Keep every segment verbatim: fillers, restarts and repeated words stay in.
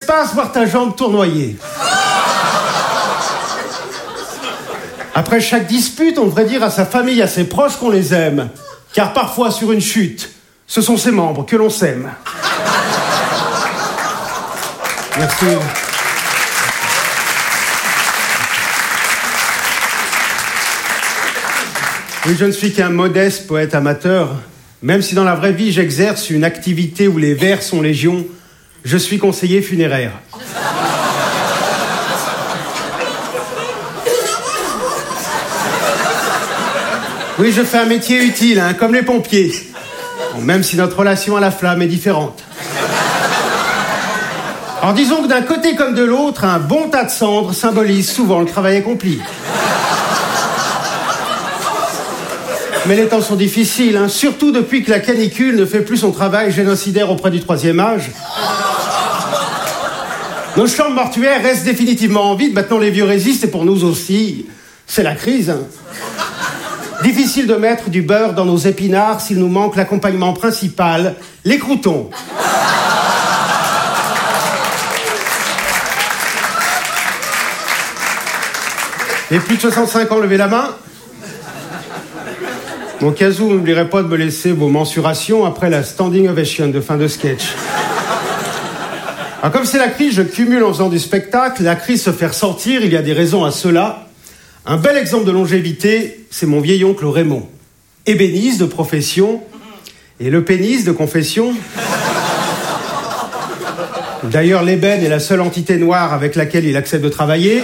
l'espace, voir ta jambe tournoyer. Après chaque dispute, on devrait dire à sa famille, à ses proches qu'on les aime. Car parfois, sur une chute, ce sont ses membres que l'on sème. Merci. Oui, je ne suis qu'un modeste poète amateur. Même si dans la vraie vie, j'exerce une activité où les vers sont légion, je suis conseiller funéraire. Oui, je fais un métier utile, hein, comme les pompiers. Bon, même si notre relation à la flamme est différente. Alors disons que d'un côté comme de l'autre, un bon tas de cendres symbolise souvent le travail accompli. Mais les temps sont difficiles, hein, surtout depuis que la canicule ne fait plus son travail génocidaire auprès du troisième âge. Nos chambres mortuaires restent définitivement vides, maintenant les vieux résistent et pour nous aussi, c'est la crise. Hein. Difficile de mettre du beurre dans nos épinards s'il nous manque l'accompagnement principal, les croûtons. Et plus de soixante-cinq ans, levez la main. Mon cas où, n'oublierez pas de me laisser vos mensurations après la standing ovation de fin de sketch. Alors comme c'est la crise, je cumule en faisant du spectacle. La crise se fait ressentir, il y a des raisons à cela. Un bel exemple de longévité, c'est mon vieil oncle Raymond. Ébéniste de profession et le pénis de confession. D'ailleurs, l'ébène est la seule entité noire avec laquelle il accepte de travailler.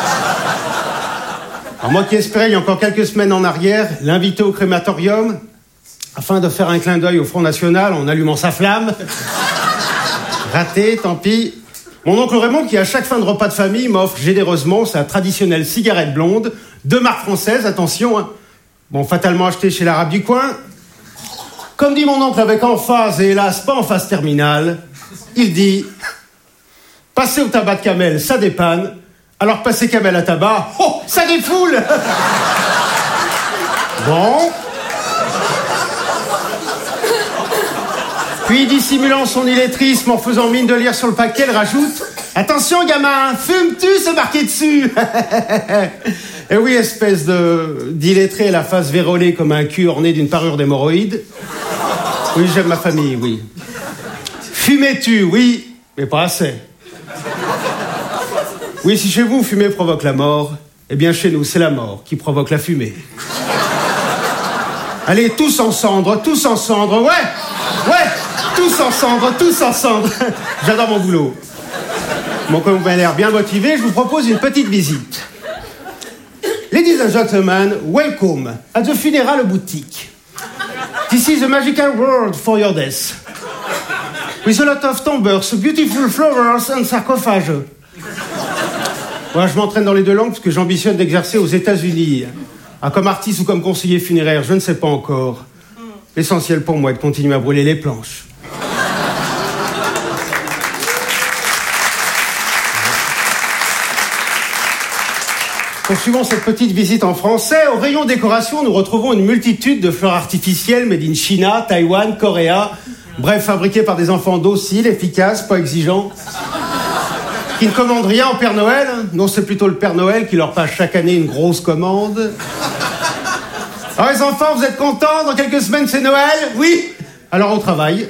Alors moi qui espérais, il y a encore quelques semaines en arrière, l'inviter au crématorium afin de faire un clin d'œil au Front National en allumant sa flamme. Raté, tant pis. Mon oncle Raymond, qui à chaque fin de repas de famille m'offre généreusement sa traditionnelle cigarette blonde, de marque française, attention, hein. Bon, fatalement acheté chez l'arabe du coin. Comme dit mon oncle avec emphase, et hélas pas en phase terminale, il dit « Passer au tabac de camel, ça dépanne, alors passer camel à tabac, oh, ça défoule !» Bon. Puis, dissimulant son illettrisme en faisant mine de lire sur le paquet, il rajoute « Attention, gamin, fumes-tu, c'est marqué dessus !» Et oui, espèce de d'illettré, la face vérolée comme un cul orné d'une parure d'hémorroïdes. Oui, j'aime ma famille, oui. Fumais-tu, oui, mais pas assez. Oui, si chez vous, fumer provoque la mort, eh bien chez nous, c'est la mort qui provoque la fumée. Allez, tous en cendre, tous en cendre, ouais, ouais, tous en cendre, tous en cendre. J'adore mon boulot. Bon, comme vous avez l'air bien motivé, je vous propose une petite visite. Ladies and gentlemen, welcome at the funeral boutique. This is a magical world for your death. With a lot of tombers, beautiful flowers and sarcophages. Voilà, je m'entraîne dans les deux langues parce que j'ambitionne d'exercer aux États-Unis. Ah, comme artiste ou comme conseiller funéraire, je ne sais pas encore. L'essentiel pour moi est de continuer à brûler les planches. Poursuivons cette petite visite en français. Au rayon décoration, nous retrouvons une multitude de fleurs artificielles made in China, Taïwan, Corée. Bref, fabriquées par des enfants dociles, efficaces, pas exigeants. Qui ne commandent rien au Père Noël. Non, c'est plutôt le Père Noël qui leur passe chaque année une grosse commande. Alors les enfants, vous êtes contents? Dans quelques semaines, c'est Noël? Oui? Alors on travaille.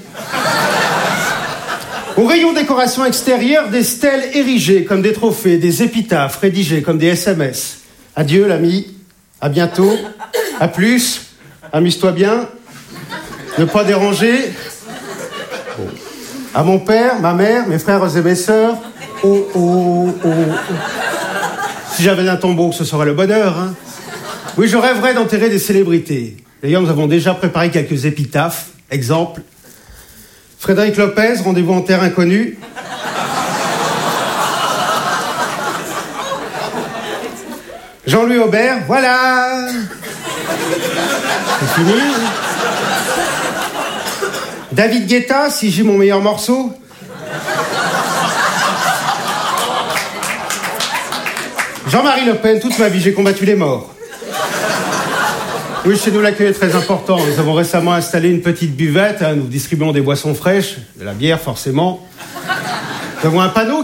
Au rayon décoration extérieure, des stèles érigées comme des trophées, des épitaphes rédigées comme des S M S. Adieu l'ami, à bientôt, à plus, amuse-toi bien, ne pas déranger. Bon. À mon père, ma mère, mes frères et mes sœurs, oh, oh, oh, oh. Si j'avais un tombeau, ce serait le bonheur, hein. Oui, je rêverais d'enterrer des célébrités. D'ailleurs, nous avons déjà préparé quelques épitaphes. Exemple, Frédéric Lopez, rendez-vous en terre inconnue. Jean-Louis Aubert, voilà. C'est fini. David Guetta, si j'ai mon meilleur morceau. Jean-Marie Le Pen, toute ma vie, j'ai combattu les morts. Oui, chez nous, l'accueil est très important. Nous avons récemment installé une petite buvette. Hein, nous distribuons des boissons fraîches, de la bière, forcément. Nous avons un panneau